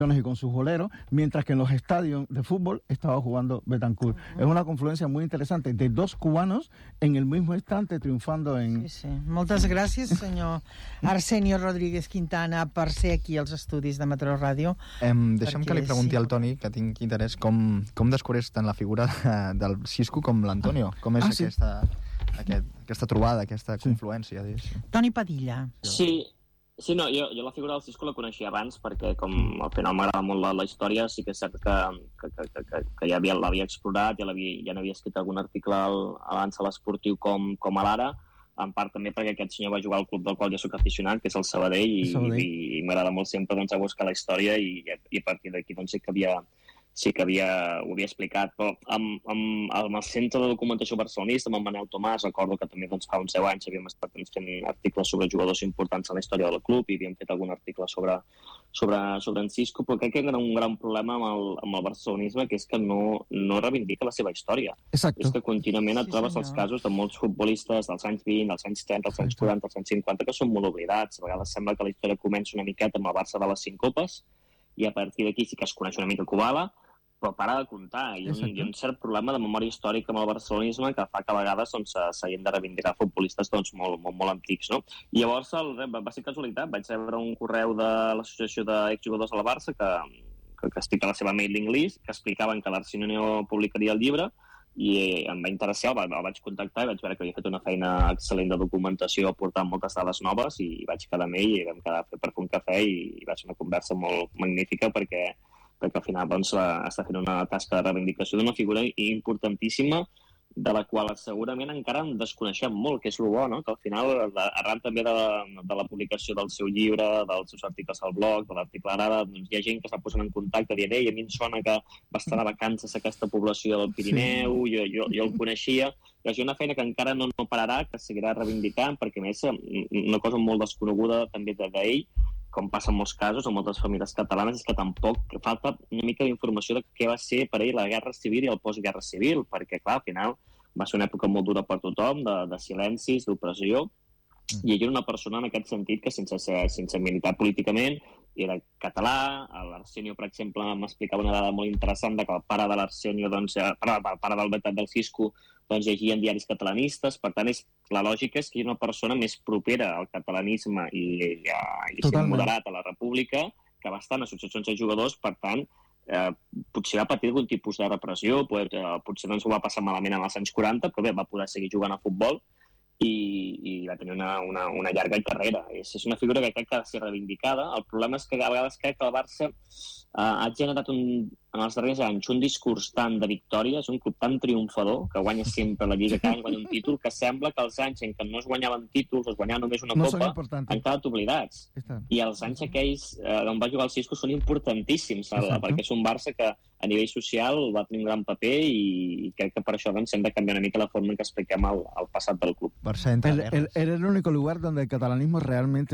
y con sus boleros, mientras que en los estadios de fútbol estaba jugando Betancourt. Es una confluencia muy interesante de dos cubanos en el mismo instante triomfando en... Sí. Moltes gràcies, senyor Arsenio Rodríguez Quintana, per ser aquí als estudis de Mataró Ràdio. Deixa'm que li pregunti al Toni, que tinc interès, com descobreix tant la figura del Xisco com l'Antonio? Com és aquesta trobada, aquesta confluència? Toni Padilla. Sí, no, jo la figura del Xisco la coneixia abans perquè com al final m'agrada molt la història, sí que és cert que ja l'havia explorat, ja n'havia escrit algun article abans a l'Esportiu com a l'Ara, en part també perquè aquest senyor va jugar al club del qual jo soc aficionat, que és el Sabadell, i m'agrada molt sempre doncs, a buscar la història i a partir d'aquí doncs, sí que ho havia explicat, però amb el Centre de Documentació Barcelonista, amb en Manel Tomàs, recordo que també doncs, fa uns 10 anys havíem estat fent articles sobre jugadors importants en la història del club i havíem fet algun article sobre en Xisco, però crec que era un gran problema amb el barcelonisme, que és que no reivindica la seva història. Exacte. És que contínuament et trobes els casos de molts futbolistes dels anys 20, dels anys 30, dels anys 40, dels anys 50, que són molt oblidats. A vegades sembla que la història comença una miqueta amb el Barça de les 5 copes i a partir d'aquí sí que es coneix una mica Kubala, però para de comptar. Hi ha un cert problema de memòria històrica amb el barcelonisme que fa que a vegades s'hagin de reivindicar futbolistes doncs, molt antics. No? I llavors va ser casualitat. Vaig rebre un correu de l'Associació d'Exjugadors de la Barça que explica la seva mailing list, que explicaven que l'Arsenio publicaria el llibre i em va interessar, el vaig contactar i vaig veure que havia fet una feina excel·lent de documentació aportant moltes dades noves i vaig quedar amb ell i vam quedar per fer un cafè i va ser una conversa molt magnífica perquè al final doncs, està fent una tasca de reivindicació d'una figura importantíssima de la qual segurament encara en desconeixem molt, que és el bo, no? Que al final, arran també de la publicació del seu llibre, dels seus articles al blog, de l'article Arada, doncs hi ha gent que està posant en contacte dient, a mi em sona que va estar a vacances aquesta població del Pirineu, jo el coneixia, i és una feina que encara no pararà, que seguirà reivindicant, perquè a més una cosa molt desconeguda també d'ell, com passa en molts casos, en moltes famílies catalanes, és que tampoc falta una mica d'informació de què va ser per ell la guerra civil i el postguerra civil, perquè, clar, al final va ser una època molt dura per tothom, de silencis, d'opressió, i ell era una persona en aquest sentit que sense militar políticament era català. L'Arsenio, per exemple, m'explicava una dada molt interessant de que el pare de l'Arsenio, doncs, el pare del Xisco, doncs llegia en diaris catalanistes, per tant la lògica és que hi ha una persona més propera al catalanisme i sent moderat a la República, que va estar en associacions de jugadors, per tant, potser va patir algun tipus de repressió, potser no ens ho va passar malament en els anys 40, però bé, va poder seguir jugant a futbol i va tenir una llarga carrera. És una figura que crec que ha de ser reivindicada. El problema és que a vegades crec que el Barça ha generat en els darrers anys un discurs tant de victòria, és un club tan triomfador que guanya sempre la Lliga, cada any guanya un títol, que sembla que els anys en què no es guanyaven títols, es guanyava només una copa, han quedat oblidats. I els anys aquells on va jugar el Xisco són importantíssims, perquè és un Barça que a nivell social va tenir un gran paper i crec que per això doncs, hem de canviar una mica la forma en què expliquem el passat del club. Era el único lugar donde el catalanismo realmente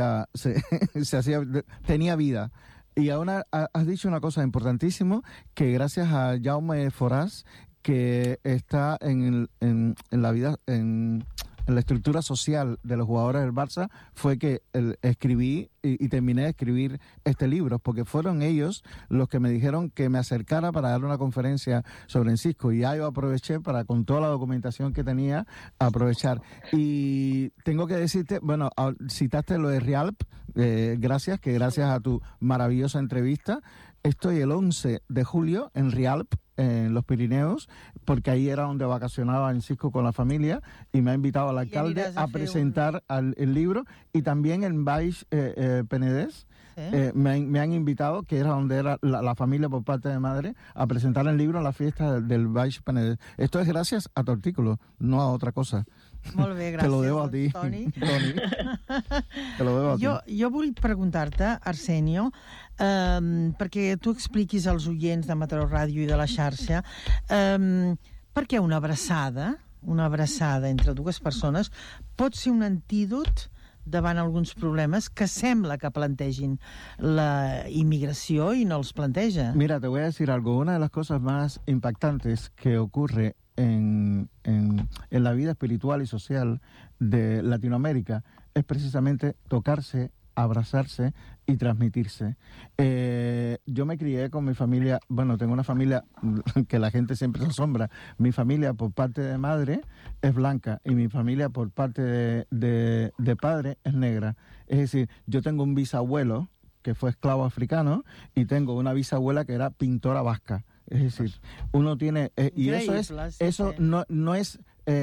tenía vida. Y ahora has dicho una cosa importantísima, que gracias a Jaume Forás, que está en la vida, en la estructura social de los jugadores del Barça, fue que escribí y terminé de escribir este libro, porque fueron ellos los que me dijeron que me acercara para dar una conferencia sobre el Xisco, y ya yo aproveché para, con toda la documentación que tenía, aprovechar. Y tengo que decirte, bueno, citaste lo de Rialp, gracias a tu maravillosa entrevista. Estoy el 11 de julio en Rialp, en los Pirineos, porque ahí era donde vacacionaba en Xisco con la familia, y me ha invitado al alcalde a presentar el libro, y también en Baix Penedès. Me han invitado, que era donde era la familia por parte de madre, a presentar el libro en la fiesta del Baix Penedès. Esto es gracias a tu artículo, no a otra cosa. Molt bé, gràcies, te lo debo a ti, Toni. Te lo debo a ti. Jo vull preguntar-te, Arsenio, perquè tu expliquis als oients de Mataró Ràdio i de la xarxa, per què una abraçada entre dues persones pot ser un antídot davant alguns problemes que sembla que plantegin la inmigració i no els planteja. Mira, te voy a decir algo. Una de las cosas más impactantes que ocurre en la vida espiritual y social de Latinoamérica es precisamente tocarse abrazarse y transmitirse. Yo me crié con mi familia, bueno, tengo una familia que la gente siempre se asombra. Mi familia por parte de madre es blanca y mi familia por parte de padre es negra. Es decir, yo tengo un bisabuelo que fue esclavo africano y tengo una bisabuela que era pintora vasca. Es decir, uno tiene... y eso no es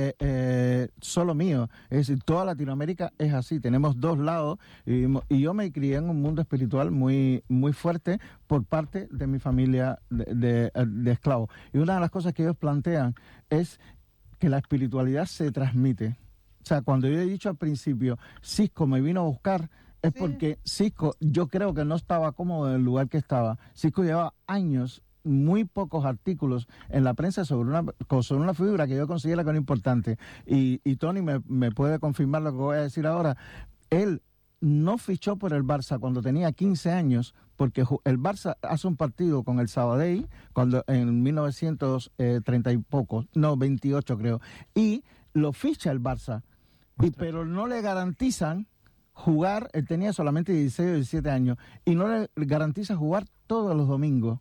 solo mío. Es decir, toda Latinoamérica es así. Tenemos dos lados y yo me crié en un mundo espiritual muy, muy fuerte por parte de mi familia de esclavos. Y una de las cosas que ellos plantean es que la espiritualidad se transmite. O sea, cuando yo he dicho al principio, Cisco me vino a buscar, es porque Cisco, yo creo que no estaba cómodo en el lugar que estaba. Cisco llevaba años, muy pocos artículos en la prensa sobre una figura que yo considero que era importante. Y Tony me puede confirmar lo que voy a decir ahora. Él no fichó por el Barça cuando tenía 15 años, porque el Barça hace un partido con el Sabadell cuando en 1930 y poco, no, 28 creo, y lo ficha el Barça. Pero no le garantizan jugar, él tenía solamente 16 o 17 años, y no le garantiza jugar todos los domingos.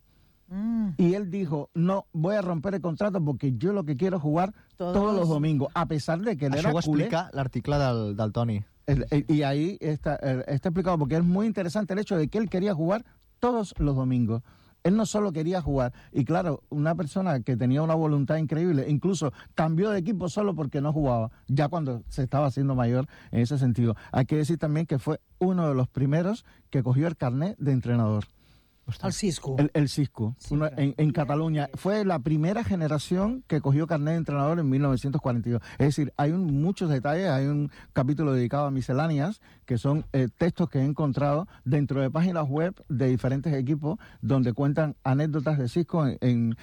Y él dijo, no, voy a romper el contrato porque yo lo que quiero es jugar todos los domingos, a pesar de que él era culé. Això ho explica l'article del Toni. Y ahí está explicado, porque es muy interesante el hecho de que él quería jugar todos los domingos. Él no solo quería jugar. Y claro, una persona que tenía una voluntad increíble, incluso cambió de equipo solo porque no jugaba, ya cuando se estaba haciendo mayor en ese sentido. Hay que decir también que fue uno de los primeros que cogió el carnet de entrenador. El Cisco. El Cisco, sí, en Cataluña. Fue la primera generación que cogió carnet de entrenador en 1942. Es decir, hay muchos detalles, hay un capítulo dedicado a misceláneas, que son textos que he encontrado dentro de páginas web de diferentes equipos, donde cuentan anécdotas de Cisco en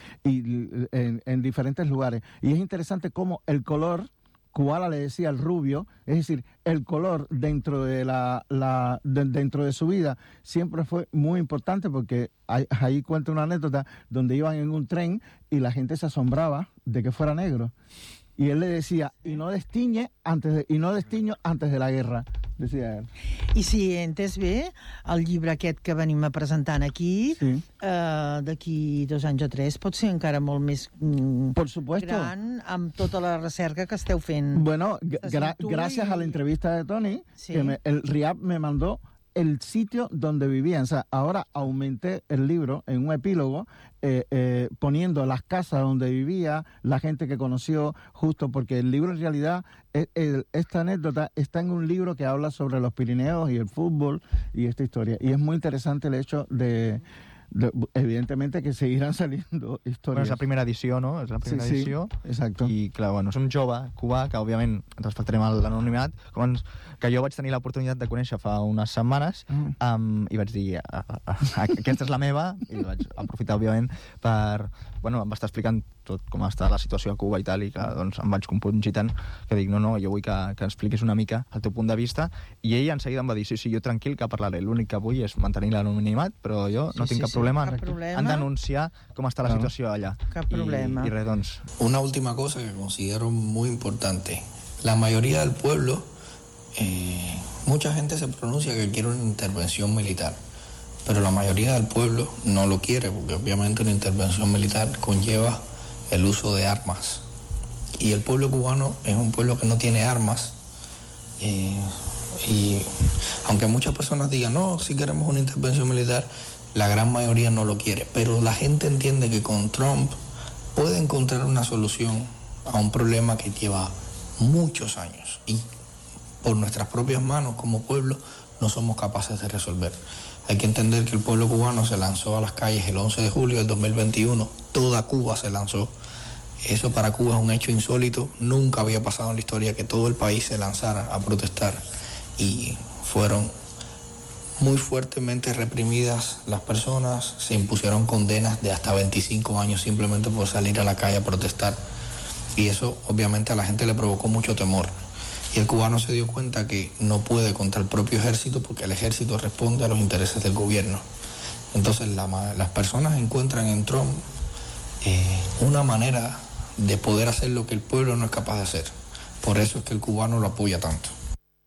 diferentes lugares. Y es interesante cómo el color... Kubala le decía el rubio, es decir, el color dentro de dentro de su vida siempre fue muy importante, porque ahí cuenta una anécdota donde iban en un tren y la gente se asombraba de que fuera negro. Y él le decía, y no destiño antes de la guerra, decía él. I si he entès bé, el llibre aquest que venim a presentant aquí, sí. D'aquí 2 anys o 3, pot ser encara molt més gran, amb tota la recerca que esteu fent. Bueno, gracias a la entrevista de Tony, sí, que el RIAP me mandó el sitio donde vivían. O sea, ahora aumenté el libro en un epílogo poniendo las casas donde vivía, la gente que conoció, justo porque el libro en realidad, esta anécdota está en un libro que habla sobre los Pirineos y el fútbol y esta historia. Y es muy interesante el hecho de evidentemente que seguiran saliendo històries. Bueno, és la primera edició, no? És la primera edició. Exacte. I, clar, bueno, som jove, cubà, que, òbviament, ens respectarem l'anonimat, que jo vaig tenir l'oportunitat de conèixer fa unes setmanes, i vaig dir, aquesta és la meva, i vaig aprofitar, òbviament, per... Bueno, em va estar explicant tot com està la situació a Cuba i tal, i que doncs, em vaig compungir tant que dic, no, jo vull que expliquis una mica el teu punt de vista, i ell en seguida em va dir, sí, jo tranquil que parlaré, l'únic que vull és mantenir l'anonimat, però jo no tinc cap problema en denunciar com està la situació allà. Cap problema. Y doncs... Una última cosa que considero muy importante. La mayoría del pueblo, mucha gente se pronuncia que quiere una intervención militar, pero la mayoría del pueblo no lo quiere, porque obviamente una intervención militar conlleva el uso de armas. Y el pueblo cubano es un pueblo que no tiene armas, y aunque muchas personas digan, no, si queremos una intervención militar, la gran mayoría no lo quiere. Pero la gente entiende que con Trump puede encontrar una solución a un problema que lleva muchos años y por nuestras propias manos como pueblo no somos capaces de resolver. Hay que entender que el pueblo cubano se lanzó a las calles el 11 de julio del 2021, toda Cuba se lanzó. Eso para Cuba es un hecho insólito, nunca había pasado en la historia que todo el país se lanzara a protestar, y fueron muy fuertemente reprimidas las personas, se impusieron condenas de hasta 25 años simplemente por salir a la calle a protestar, y eso obviamente a la gente le provocó mucho temor. Y el cubano se dio cuenta que no puede contra el propio ejército, porque el ejército responde a los intereses del gobierno. Entonces las personas encuentran en Trump una manera de poder hacer lo que el pueblo no es capaz de hacer. Por eso es que el cubano lo apoya tanto.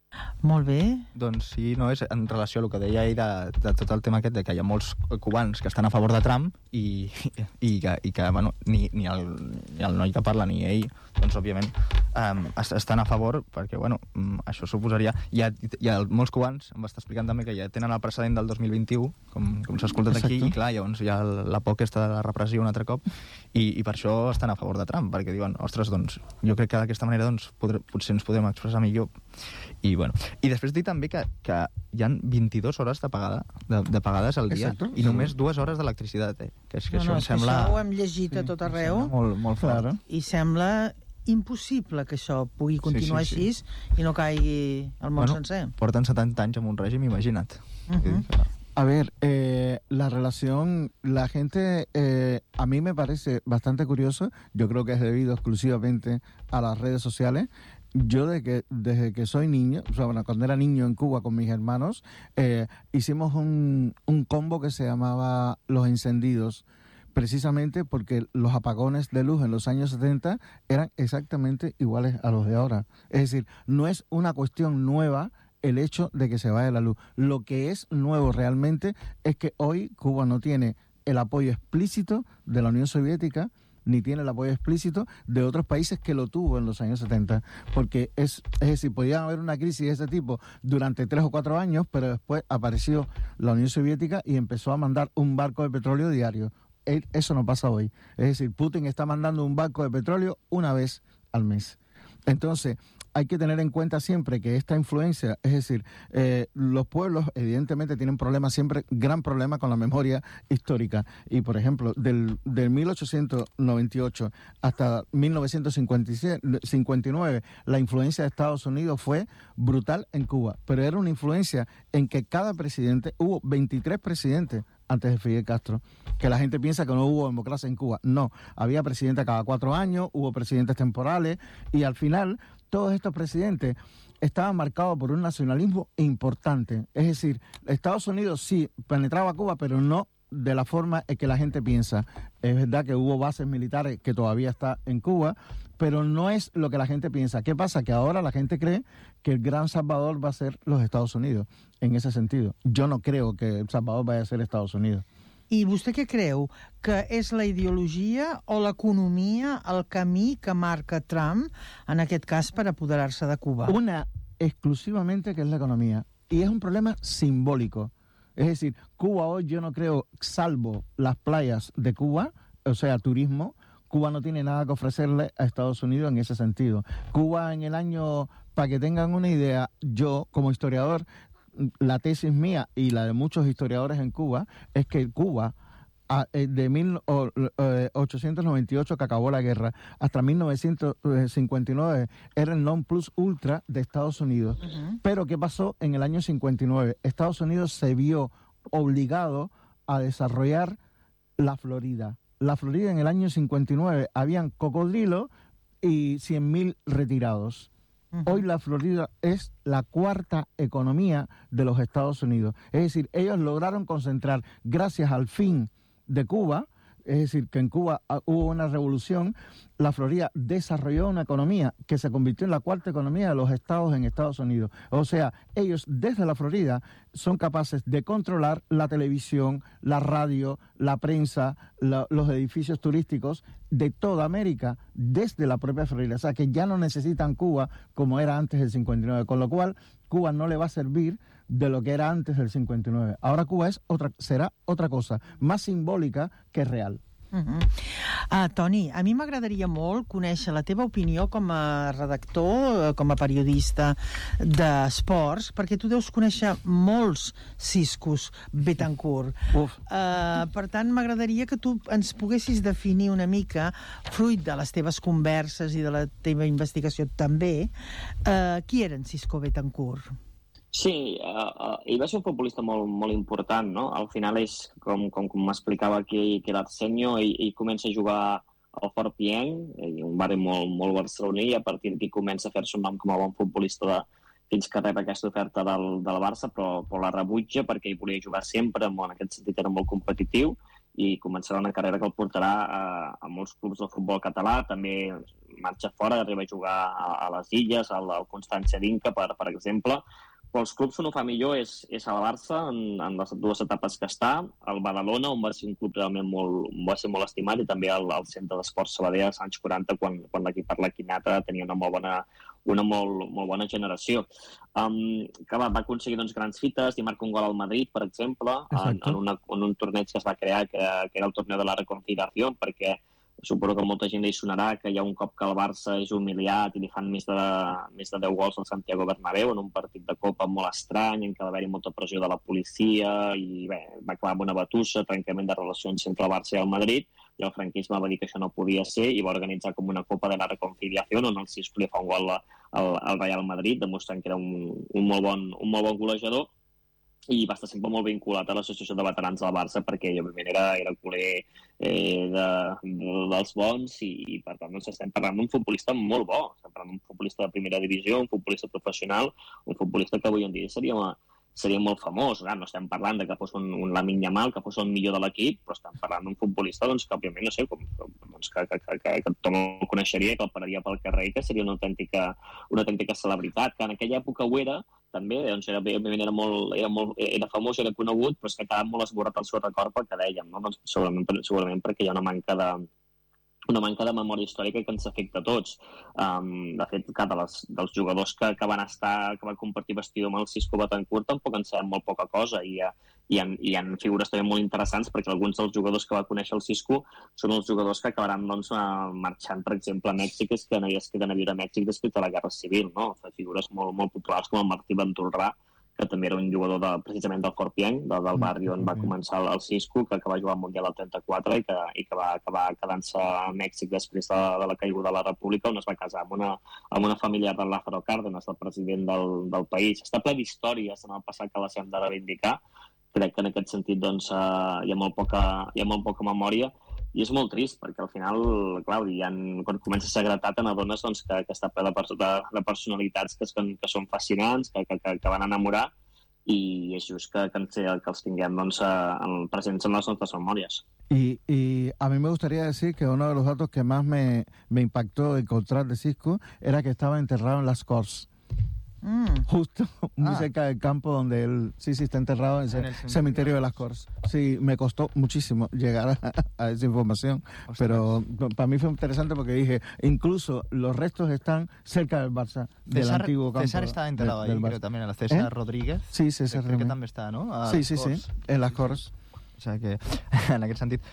Molt bé. Doncs sí, no, és en relació a el que deia ell de tot el tema aquest, de que hi ha molts cubans que estan a favor de Trump i que bueno, ni el noi que parla ni ell, doncs, òbviament, estan a favor, perquè, bueno, això suposaria... Hi ha molts cubans, em va estar explicant també, que ja tenen el precedent del 2021, com s'ha escoltat aquí, i clar, llavors hi ha la por aquesta de la repressió un altre cop, i per això estan a favor de Trump, perquè diuen, ostres, doncs, jo crec que d'aquesta manera doncs, potser ens podem expressar millor. I, bueno, i després dir també que hi ha 22 hores de pagades al dia. Exacto. I només 2 hores d'electricitat, que és que això em sembla... Això ho hem llegit a tot arreu. Molt, molt fort. I sembla impossible que això pugui continuar així i no caigui el món sencer. Porten 70 anys en un règim, imagina't. A ver, la relación, la gente, a mí me parece bastante curioso, yo creo que es debido exclusivamente a las redes sociales. Yo desde que soy niño, o sea, bueno, cuando era niño en Cuba con mis hermanos, hicimos un combo que se llamaba Los Encendidos, precisamente porque los apagones de luz en los años 70 eran exactamente iguales a los de ahora. Es decir, no es una cuestión nueva el hecho de que se vaya la luz. Lo que es nuevo realmente es que hoy Cuba no tiene el apoyo explícito de la Unión Soviética, ni tiene el apoyo explícito de otros países que lo tuvo en los años 70. Porque es decir, podía haber una crisis de ese tipo durante 3 o 4 años, pero después apareció la Unión Soviética y empezó a mandar un barco de petróleo diario. Eso no pasa hoy. Es decir, Putin está mandando un barco de petróleo una vez al mes. Entonces, hay que tener en cuenta siempre que esta influencia, es decir, los pueblos evidentemente tienen problemas siempre, gran problema con la memoria histórica. Y, por ejemplo, del 1898 hasta 1959, la influencia de Estados Unidos fue brutal en Cuba. Pero era una influencia en que cada presidente, hubo 23 presidentes antes de Fidel Castro, que la gente piensa que no hubo democracia en Cuba. No, había presidente cada 4 años, hubo presidentes temporales, y al final todos estos presidentes estaban marcados por un nacionalismo importante. Es decir, Estados Unidos sí penetraba a Cuba, pero no de la forma en que la gente piensa. Es verdad que hubo bases militares que todavía está en Cuba, pero no es lo que la gente piensa. ¿Qué pasa? Que ahora la gente cree que el gran salvador va a ser los Estados Unidos, en ese sentido. Yo no creo que el salvador vaya a ser Estados Unidos. I vostè què creu? Que és la ideologia o l'economia el camí que marca Trump, en aquest cas, per apoderar-se de Cuba? Una exclusivamente que es la economía. Y es un problema simbólico. Es decir, Cuba hoy yo no creo, salvo las playas de Cuba, o sea, turismo, Cuba no tiene nada que ofrecerle a Estados Unidos en ese sentido. Cuba en el año, para que tengan una idea, yo como historiador, la tesis mía y la de muchos historiadores en Cuba es que Cuba, de 1898 que acabó la guerra hasta 1959 era el non plus ultra de Estados Unidos. Pero ¿qué pasó en el año 59? Estados Unidos se vio obligado a desarrollar la Florida. La Florida en el año 59 habían cocodrilos y 100.000 retirados. Hoy la Florida es la 4ª economía de los Estados Unidos. Es decir, ellos lograron concentrar, gracias al fin de Cuba, es decir, que en Cuba hubo una revolución, la Florida desarrolló una economía que se convirtió en la 4ª economía de los estados en Estados Unidos. O sea, ellos desde la Florida son capaces de controlar la televisión, la radio, la prensa, los edificios turísticos de toda América desde la propia Florida. O sea, que ya no necesitan Cuba como era antes del 59, con lo cual Cuba no le va a servir de lo que era antes del 59. Ahora Cuba serà otra cosa, más simbòlica que real. Toni, a mi m'agradaria molt conèixer la teva opinió com a redactor, com a periodista d'esports, perquè tu deus conèixer molts ciscos Betancourt. Per tant, m'agradaria que tu ens poguessis definir una mica, fruit de les teves converses i de la teva investigació també, qui era en Cisco Betancourt? Sí, ell va ser un futbolista molt important, no? Al final és, com m'explicava aquí l'Arsenio, ell comença a jugar al Fort Pienc, un barri molt barceloní, i a partir d'aquí comença a fer-se un nom com a bon futbolista fins que rep aquesta oferta del Barça, però la rebutja perquè ell volia jugar sempre, en aquest sentit era molt competitiu, i començarà una carrera que el portarà a molts clubs del futbol català. També marxa fora, arriba a jugar a les Illes, al Constància d'Inca, per exemple, Pels clubs on ho fa millor és el Barça, en les dues etapes que està, el Badalona, on va ser un club realment va ser molt estimat, i també el Centre d'Esports Sabadell als anys 40, quan l'equip per l'Equinata tenia una molt bona generació. Que va aconseguir grans fites, i marca un gol al Madrid, per exemple, en un torneig que es va crear, que era el torneo de la reconciliació, perquè suposo que molta gent li sonarà que hi ha un cop que el Barça és humiliat i li fan més de 10 gols al Santiago Bernabéu en un partit de Copa molt estrany, en què va haver-hi molta pressió de la policia i bé, va acabar amb una batussa, trencament de relacions entre el Barça i el Madrid, i el franquisme va dir que això no podia ser i va organitzar com una Copa de la Reconciliació on el Cisco li fa un gol al Real Madrid, demostrant que era un molt bon golejador, i va estar sempre molt vinculat a l'associació de veterans del Barça, perquè òbviament era culer dels bons, i per tant estem parlant d'un futbolista molt bo, estem parlant d'un futbolista de primera divisió, un futbolista professional, un futbolista que avui en dia seria molt famós. No estem parlant de que fos un Lamine Yamal, que fos el millor de l'equip, però estem parlant d'un futbolista que òbviament, no sé, que tothom el coneixeria, que el pararia pel carrer, que seria una autèntica celebritat, que en aquella època ho era, també, era famós, era conegut, però és que ha quedat molt esborrat el seu record pel que dèiem, no? Segurament perquè hi ha una manca de memòria històrica que ens afecta a tots. De fet, dels jugadors que van compartir vestidor amb el Cisco Betancourt tampoc en sabem molt poca cosa, i hi ha figures també molt interessants, perquè alguns dels jugadors que va conèixer el Cisco són els jugadors que acabaran marxant, per exemple, a Mèxic, que es queden a viure a Mèxic després de la Guerra Civil, no? Figures molt populars com el Martí Venturrà, que també era un jugador precisament del Corpiany, del barri on va començar el Cisco, que va jugar al Mundial al 34 i que va acabar quedant-se a Mèxic després de la caiguda de la República, on es va casar amb una família de Lázaro Cárdenas, el president del país. Està ple d'històries en el passat que les hem de reivindicar. Crec que en aquest sentit hi ha molt poca memòria, i és molt trist, perquè al final, clar, quan comença a ser gratat, n'adones que està ple de personalitats que són fascinants, que van enamorar, i és just que els tinguem presents en les nostres memòries. Y a mí me gustaría decir que uno de los datos que más me impactó encontrar de Cisco era que estaba enterrado en Las Corts. Justo muy cerca del campo donde él sí está enterrado en el cementerio de Las Corts. Sí, me costó muchísimo llegar a esa información. Ostras. Pero para mí fue interesante porque dije, incluso los restos están cerca del Barça, del antiguo campo. César estaba enterrado ahí, creo también, el César Rodríguez. Sí, César creo que també està, no? Sí, en Las Corts. O sigui que, en aquest sentit...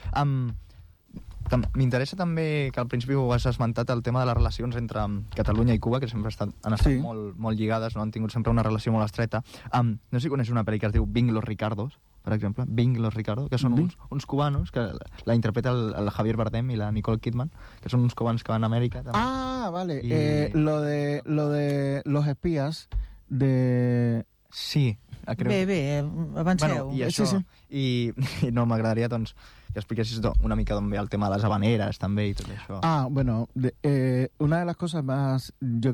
M'interessa també que al principi ho has esmentat, el tema de les relacions entre Catalunya i Cuba, que sempre han estat molt lligades, no? Han tingut sempre una relació molt estreta. No sé si coneixes una pel·li que es diu Bing los Ricardos, per exemple. Bing los Ricardos, que són uns cubanos, que la interpreta el Javier Bardem i la Nicole Kidman, que són uns cubanos que van a Amèrica. També. Vale. Lo de los espías de... Sí. Bé, avanceu. Bueno, i això, sí. I no, m'agradaria doncs, que expliquessis una mica d'on ve el tema de les habaneres també y todo eso. Bueno, una de las cosas más,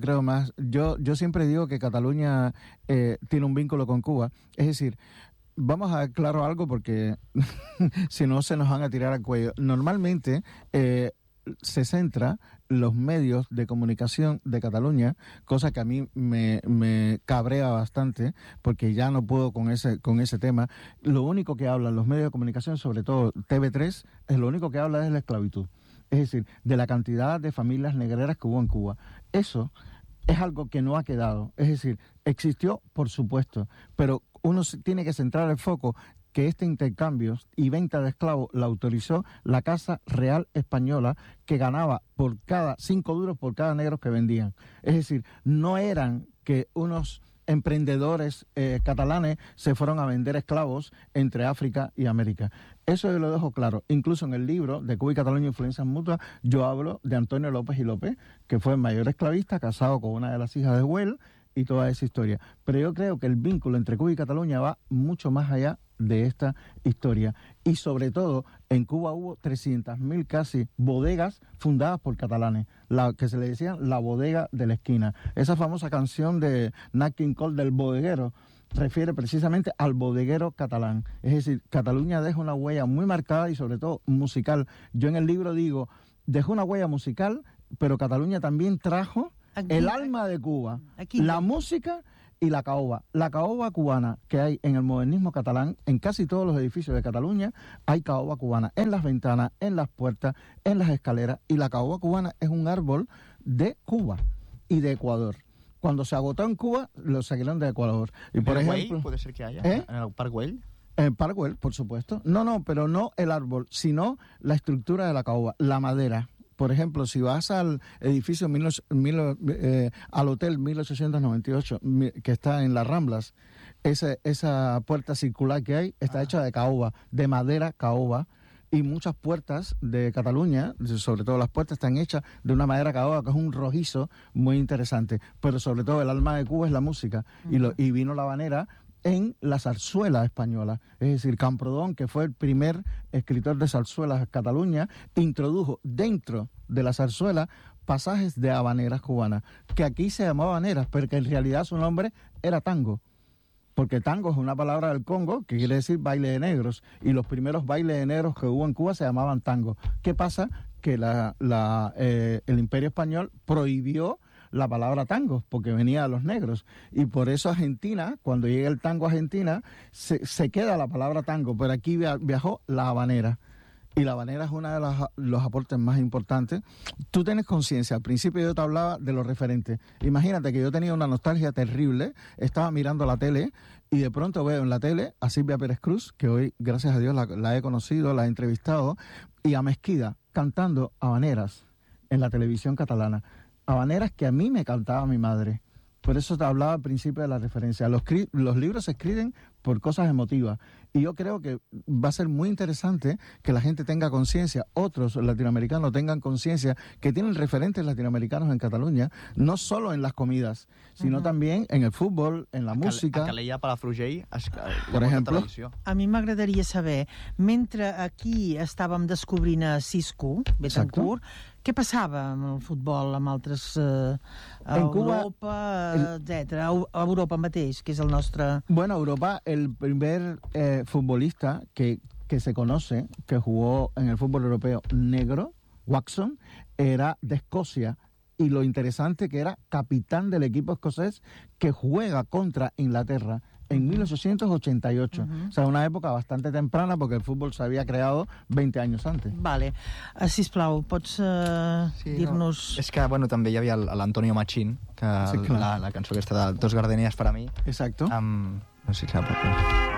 yo siempre digo que Cataluña tiene un vínculo con Cuba, es decir, vamos a ver claro algo porque si no se nos van a tirar al cuello. Normalmente se centra los medios de comunicación de Cataluña, cosa que a mí me cabrea bastante, porque ya no puedo con ese tema. Lo único que hablan los medios de comunicación, sobre todo TV3, lo único que habla es de la esclavitud. Es decir, de la cantidad de familias negreras que hubo en Cuba. Eso es algo que no ha quedado. Es decir, existió, por supuesto, pero uno tiene que centrar el foco que este intercambio y venta de esclavos la autorizó la Casa Real Española, que ganaba por 5 duros por cada negro que vendían. Es decir, no eran que unos emprendedores catalanes se fueron a vender esclavos entre África y América. Eso yo lo dejo claro. Incluso en el libro de Cuba y Cataluña, Influencias Mutuas, yo hablo de Antonio López y López, que fue el mayor esclavista, casado con una de las hijas de Güell, y toda esa historia. Pero yo creo que el vínculo entre Cuba y Cataluña va mucho más allá de esta historia. Y sobre todo, en Cuba hubo 300.000 casi bodegas fundadas por catalanes, que se le decían la bodega de la esquina. Esa famosa canción de Nat King Cole del bodeguero refiere precisamente al bodeguero catalán. Es decir, Cataluña deja una huella muy marcada y sobre todo musical. Yo en el libro digo, dejó una huella musical, pero Cataluña también trajo el alma de Cuba, la música y la caoba. La caoba cubana que hay en el modernismo catalán, en casi todos los edificios de Cataluña, hay caoba cubana en las ventanas, en las puertas, en las escaleras. Y la caoba cubana es un árbol de Cuba y de Ecuador. Cuando se agotó en Cuba, lo sacaron de Ecuador. Y por ejemplo, puede ser que haya ¿eh? en el Parc Güell. En Parc Güell, por supuesto. No, pero no el árbol, sino la estructura de la caoba, la madera. Por ejemplo, si vas al edificio al hotel 1898, que está en las Ramblas, esa puerta circular que hay está hecha de caoba, de madera caoba, y muchas puertas de Cataluña, sobre todo las puertas, están hechas de una madera caoba, que es un rojizo muy interesante. Pero sobre todo el alma de Cuba es la música, y vino la habanera en la zarzuela española. Es decir, Camprodón, que fue el primer escritor de zarzuelas en Cataluña, introdujo dentro de la zarzuela pasajes de habaneras cubanas, que aquí se llamaban habaneras, pero que en realidad su nombre era tango. Porque tango es una palabra del Congo que quiere decir baile de negros, y los primeros bailes de negros que hubo en Cuba se llamaban tango. ¿Qué pasa? Que el Imperio Español prohibió la palabra tango, porque venía de los negros, y por eso Argentina, cuando llega el tango a Argentina, se queda la palabra tango, pero aquí viajó la habanera, y la habanera es uno de los aportes más importantes. Tú tienes conciencia, al principio yo te hablaba de los referentes, imagínate que yo tenía una nostalgia terrible, estaba mirando la tele, y de pronto veo en la tele a Silvia Pérez Cruz, que hoy, gracias a Dios, la he conocido, la he entrevistado, y a Mesquida, cantando habaneras en la televisión catalana. Habaneras que a mí me cantaba mi madre. Por eso te hablaba al principio de la referencia. Los libros se escriben por cosas emotivas. Y yo creo que va a ser muy interesante que la gente tenga conciencia, otros latinoamericanos tengan conciencia, que tienen referentes latinoamericanos en Cataluña, no solo en las comidas, sino también en el fútbol, en la música. A Calella, Palafrugell, per exemple. A mi m'agradaria saber, mentre aquí estàvem descobrint a Cisco, Betancourt, què passava amb el futbol, amb altres... a Europa, etc. A Europa mateix, que és el nostre... Bueno, Europa, el primer futbolista que se conoce, que jugó en el fútbol europeo negro, Watson, era de Escocia. Y lo interesante que era capitán del equipo escocés que juega contra Inglaterra en 1888. O sea, una època bastante temprana porque el fútbol s'havia creado 20 anys antes. Vale. Sisplau, pots dir-nos... No. És que, bueno, també hi havia l'Antonio Machín, que sí, la cançó aquesta de Dos gardenias para mí. Exacto. No sé si sap.